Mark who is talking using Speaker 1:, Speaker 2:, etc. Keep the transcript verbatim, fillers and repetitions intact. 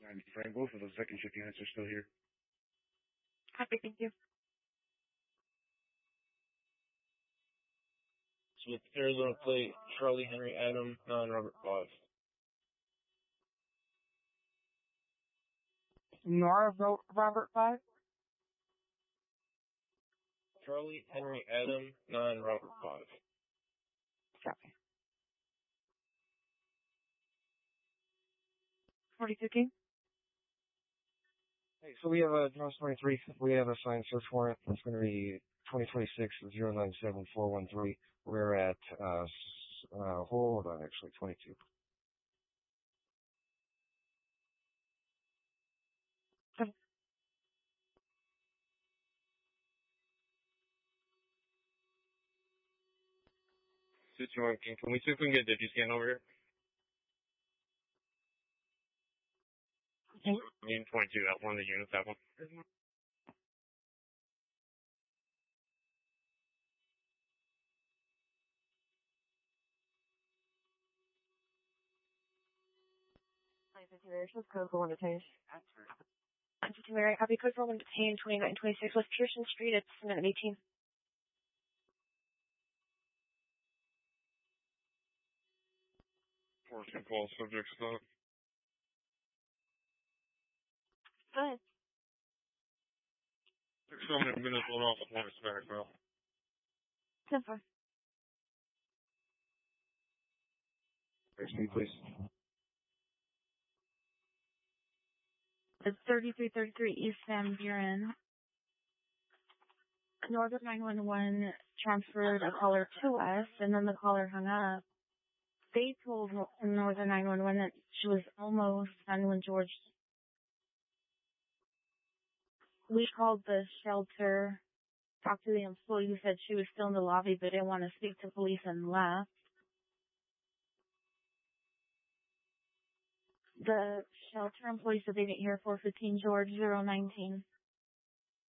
Speaker 1: I'm Frank. Both of those second shift units are still here.
Speaker 2: Copy, thank you.
Speaker 3: So with Arizona plate, Charlie Henry Adam, nine Robert five.
Speaker 2: Nora Robert five?
Speaker 3: Charlie Henry Adam, nine Robert five.
Speaker 2: Copy. forty-two King?
Speaker 4: Hey, so we have a Jones twenty-three. We have a signed search warrant. It's going to be twenty twenty-six oh nine seven four one three. We're at, uh, uh, hold on, actually, twenty-two.
Speaker 2: Okay.
Speaker 3: Situation, can we see if we can get a Digiscan over here?
Speaker 2: Okay.
Speaker 3: Unit twenty-two, that one of the units, that one.
Speaker 2: Code for one detain. Mary, copy code for one detain, twenty-nine twenty-six West Pearson Street. It's minute eighteen.
Speaker 3: fourteen call subject stop.
Speaker 2: Go ahead.
Speaker 3: Six seven minutes one off one Hispanic male.
Speaker 2: ten four.
Speaker 1: Next me, please.
Speaker 2: It's thirty-three thirty-three East Van Buren. Northern nine one one transferred a caller to us, and then the caller hung up. They told Northern nine one one that she was almost done when George. We called the shelter, talked to the employee who said she was still in the lobby but didn't want to speak to police and left. The shelter employee said they didn't hear four fifteen George zero nineteen.